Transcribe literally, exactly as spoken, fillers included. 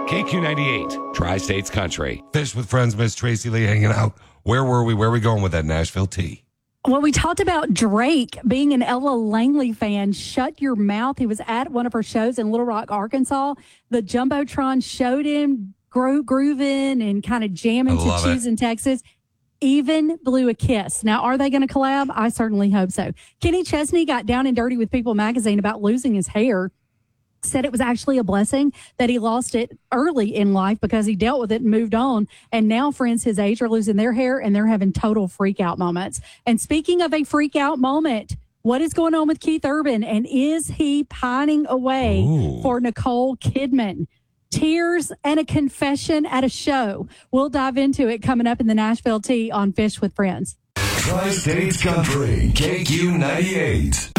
K Q ninety-eight, Tri-States Country. Fish with Friends, Miss Tracy Lee hanging out. Where were we? Where are we going with that Nashville tea? Well, we talked about Drake being an Ella Langley fan. Shut your mouth. He was at one of her shows in Little Rock, Arkansas. The Jumbotron showed him gro- grooving and kind of jamming to Choose in Texas. Even blew a kiss. Now, are they going to collab? I certainly hope so. Kenny Chesney got down and dirty with People magazine about losing his hair. Said it was actually a blessing that he lost it early in life because he dealt with it and moved on. And now friends his age are losing their hair and they're having total freak out moments. And speaking of a freak out moment, what is going on with Keith Urban? And is he pining away Ooh. for Nicole Kidman? Tears and a confession at a show. We'll dive into it coming up in the Nashville Tea on Fish with Friends. Tri-States Country, K Q ninety-eight.